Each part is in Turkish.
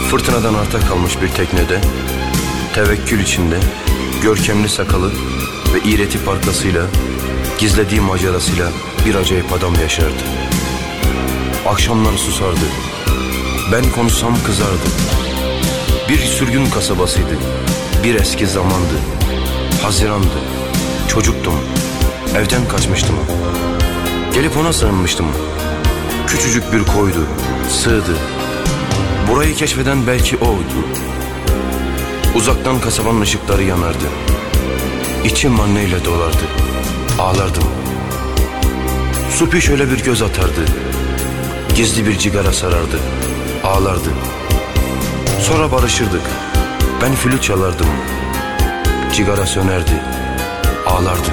Fırtınadan arta kalmış bir teknede, tevekkül içinde, görkemli sakalı ve iğreti parkasıyla, gizlediği macerasıyla bir acayip adam yaşardı. Akşamları susardı, ben konuşsam kızardı. Bir sürgün kasabasıydı, bir eski zamandı. Hazirandı, çocuktum, evden kaçmıştım. Gelip ona sığınmıştım. Küçücük bir koydu, sığdı. Burayı keşfeden belki oydu. Uzaktan kasabanın ışıkları yanardı. İçim anneyle dolardı, ağlardım. Supi şöyle bir göz atardı. Gizli bir cigara sarardı, ağlardı. Sonra barışırdık, ben flüt çalardım. Cigara sönerdi, ağlardık.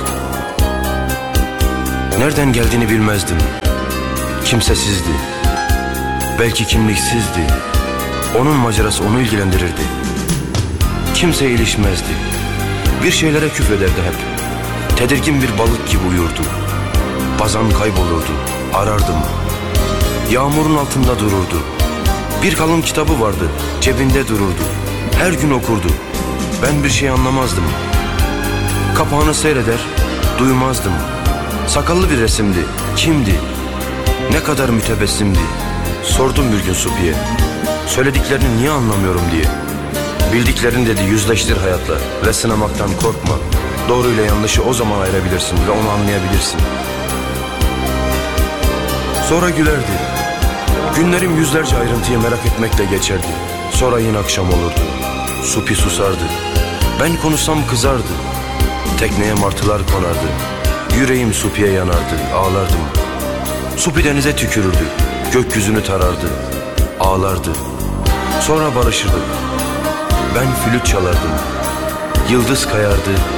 Nereden geldiğini bilmezdim. Kimsesizdi, belki kimliksizdi. Onun macerası onu ilgilendirirdi. Kimseye ilişmezdi. Bir şeylere küfrederdi hep. Tedirgin bir balık gibi uyurdu. Bazen kaybolurdu, arardım. Yağmurun altında dururdu. Bir kalın kitabı vardı, cebinde dururdu. Her gün okurdu. Ben bir şey anlamazdım. Kapağını seyreder, duymazdım. Sakallı bir resimdi. Kimdi? Ne kadar mütebessimdi. Sordum bir gün Supi'ye. Söylediklerini niye anlamıyorum diye. Bildiklerin dedi, yüzleştir hayatla ve sınamaktan korkma. Doğruyla yanlışı o zaman ayırabilirsin ve onu anlayabilirsin. Sonra gülerdi. Günlerim yüzlerce ayrıntıyı merak etmekle geçerdi. Sonra yine akşam olurdu. Supi susardı. Ben konuşsam kızardı. Tekneye martılar konardı. Yüreğim Supi'ye yanardı, ağlardım. Supi denize tükürürdü, gökyüzünü tarardı, ağlardı. Sonra barışırdık. Ben flüt çalardım. Yıldız kayardı,